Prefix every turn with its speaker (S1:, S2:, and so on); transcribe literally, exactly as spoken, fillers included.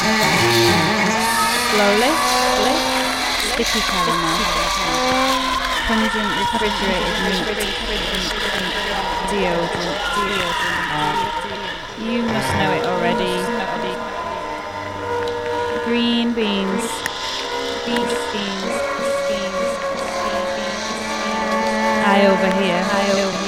S1: Slowly, sticky caramel, pungent refrigerated meat, deodorant, you must know it already. Green beans, beef beans, beans, high over here, high over here.